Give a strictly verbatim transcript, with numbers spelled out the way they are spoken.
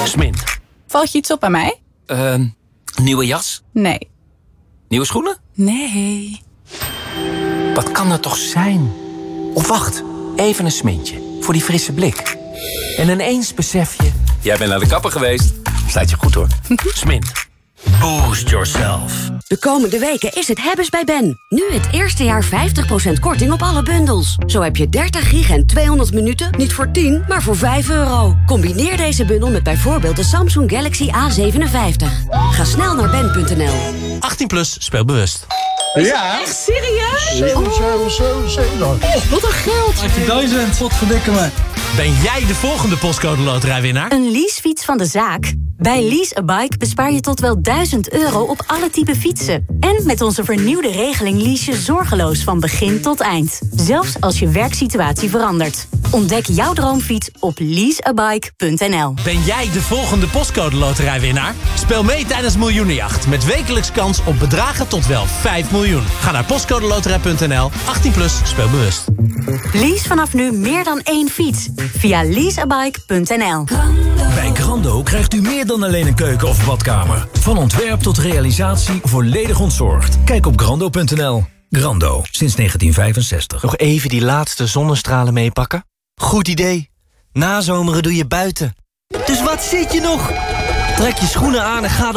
Smint. Valt je iets op aan mij? Uh, nieuwe jas? Nee. Nieuwe schoenen? Nee. Wat kan dat toch zijn? Of wacht, even een smintje. Voor die frisse blik. En ineens besef je... Jij bent naar de kapper geweest. Staat je goed hoor. Smint. Boost yourself. De komende weken is het hebben's bij Ben. Nu het eerste jaar vijftig procent korting op alle bundels. Zo heb je dertig gig en tweehonderd minuten niet voor tien, maar voor vijf euro. Combineer deze bundel met bijvoorbeeld de Samsung Galaxy A zevenenvijftig. Ga snel naar ben punt n l. achttien plus, speel bewust. Ja. Echt serieus? zeven, zeven, zeven, zeven. Oh, wat een geld. achttien wat verdikken me. Ben jij de volgende postcode loterijwinnaar? Een leasefiets van de zaak? Bij Lease a Bike bespaar je tot wel duizend euro op alle type fietsen. En met onze vernieuwde regeling lease je zorgeloos van begin tot eind. Zelfs als je werksituatie verandert. Ontdek jouw droomfiets op lease a bike punt n l. Ben jij de volgende postcode loterijwinnaar? Speel mee tijdens Miljoenenjacht. Met wekelijks kans op bedragen tot wel vijf miljoen. Ga naar postcodeloterij punt n l. achttien plus, speel bewust. Lease vanaf nu meer dan één fiets. Via lease a bike punt n l. Bij Grando krijgt u meer dan alleen een keuken of badkamer. Van ontwerp tot realisatie volledig ontzorgd. Kijk op grando punt n l. Grando, sinds negentien vijfenzestig. Nog even die laatste zonnestralen meepakken? Goed idee. Nazomeren doe je buiten. Dus wat zit je nog? Trek je schoenen aan en ga